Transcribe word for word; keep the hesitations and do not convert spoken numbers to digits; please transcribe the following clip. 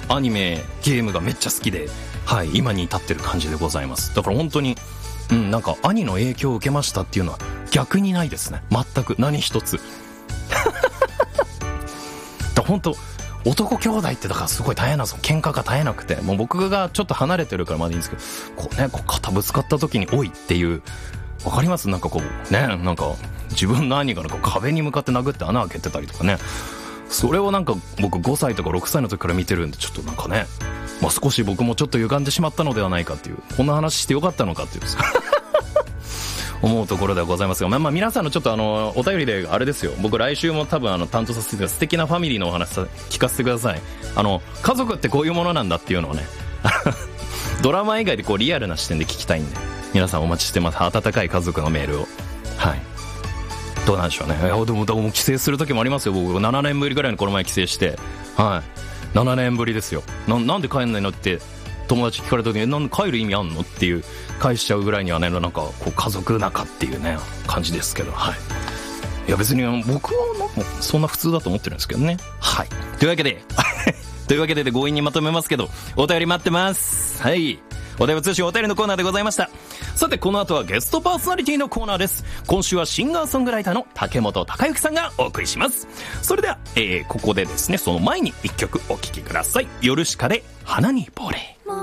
アニメゲームがめっちゃ好きで、はい、今に至ってる感じでございます。だから本当に、うん、なんか兄の影響を受けましたっていうのは逆にないですね。全く何一つだ本当男兄弟ってだからすごい大変なんですよ。喧嘩が絶えなくて、もう僕がちょっと離れてるからまだいいんですけど、こうね、こう肩ぶつかった時においっていう、わかります？なんかこうね、なんか自分の兄がなんか壁に向かって殴って穴開けてたりとかね、それをなんか僕ごさいとかろくさいの時から見てるんで、ちょっとなんかね、まあ、少し僕もちょっと歪んでしまったのではないかっていう、こんな話してよかったのかっていう思うところではございますが、まあ、まあ皆さんのちょっとあのお便りであれですよ、僕来週も多分あの担当させてください。素敵なファミリーのお話聞かせてください。あの家族ってこういうものなんだっていうのをねドラマ以外でこうリアルな視点で聞きたいんで、皆さんお待ちしてます。温かい家族のメールを。はい、どうなんでしょうね。いやでも、でも帰省する時もありますよ。僕ななねんぶりぐらいにこの前帰省して、はい、ななねんぶりですよ。 な, なんで帰んないのって友達聞かれた時に、なんで帰る意味あんのっていう返しちゃうぐらいにはね、なんかこう家族仲っていうね感じですけど、はい、いや別に僕はなんかそんな普通だと思ってるんですけどね。はい、というわけでというわけでで強引にまとめますけど、お便り待ってます。はい、お題は通信お便りのコーナーでございました。さてこの後はゲストパーソナリティのコーナーです。今週はシンガーソングライターの竹本孝之さんがお送りします。それでは、えー、ここでですね、その前に一曲お聴きください。ヨルシカで花に亡霊。